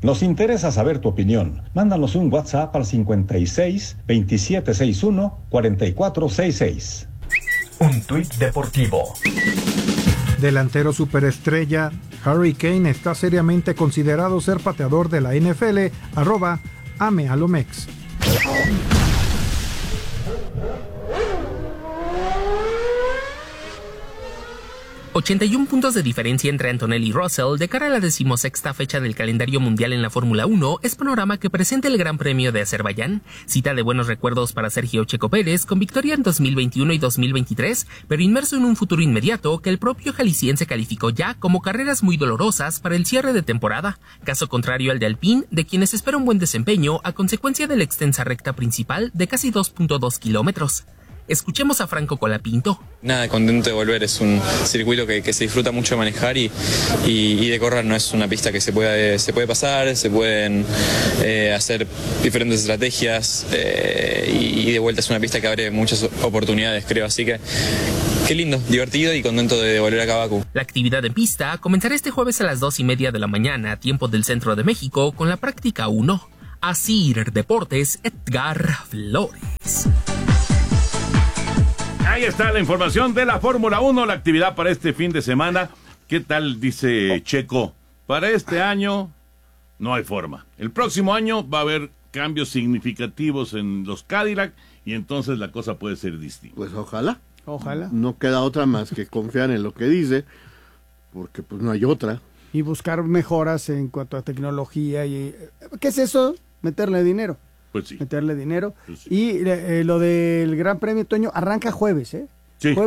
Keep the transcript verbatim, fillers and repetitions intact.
Nos interesa saber tu opinión. Mándanos un WhatsApp al cincuenta y seis, veintisiete sesenta y uno, cuarenta y cuatro sesenta y seis. Un tuit deportivo. Delantero superestrella, Harry Kane está seriamente considerado ser pateador de la N F L, arroba amealomex. ochenta y uno puntos de diferencia entre Antonelli y Russell de cara a la decimosexta fecha del calendario mundial en la Fórmula uno es panorama que presenta el Gran Premio de Azerbaiyán, cita de buenos recuerdos para Sergio Checo Pérez con victoria en dos mil veintiuno y dos mil veintitrés, pero inmerso en un futuro inmediato que el propio jalisciense calificó ya como carreras muy dolorosas para el cierre de temporada, caso contrario al de Alpine, de quienes espera un buen desempeño a consecuencia de la extensa recta principal de casi dos punto dos kilómetros. Escuchemos a Franco Colapinto. Nada, contento de volver, es un circuito que, que se disfruta mucho de manejar y, y, y de correr, no es una pista que se puede, se puede pasar, se pueden eh, hacer diferentes estrategias eh, y, y de vuelta es una pista que abre muchas oportunidades, creo, así que qué lindo, divertido y contento de volver acá a Bakú. La actividad en pista comenzará este jueves a las dos y media de la mañana, tiempo del centro de México, con la práctica uno. Asir Deportes, Edgar Flores. Ahí está la información de la Fórmula uno, la actividad para este fin de semana. ¿Qué tal, dice Checo? Para este año no hay forma. El próximo año va a haber cambios significativos en los Cadillac y entonces la cosa puede ser distinta. Pues ojalá. Ojalá. No queda otra más que confiar en lo que dice, porque pues no hay otra. Y buscar mejoras en cuanto a tecnología. y ¿Qué es eso? Meterle dinero. Pues sí. Meterle dinero. Pues sí. Y eh, lo del Gran Premio, Toño, arranca jueves, ¿eh? Sí. Jueves